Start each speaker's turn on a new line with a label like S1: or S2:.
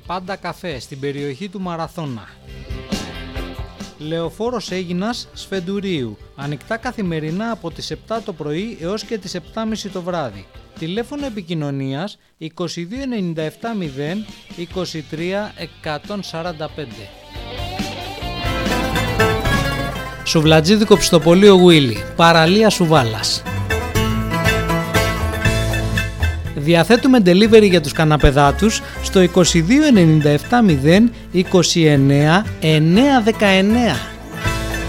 S1: Πάντα καφέ στην περιοχή του Μαραθώνα. Λεωφόρος Αίγινας Σφεντουρίου. Ανοιχτά καθημερινά από τις 7 το πρωί έως και τις 7.30 το βράδυ. Τηλέφωνο επικοινωνίας 2297 0 23 145. Σουβλατζίδικο Ψητοπολείο Γουίλι. Παραλία Σουβάλας. Διαθέτουμε delivery για τους καναπεδάτους στο 2297 0 29 919.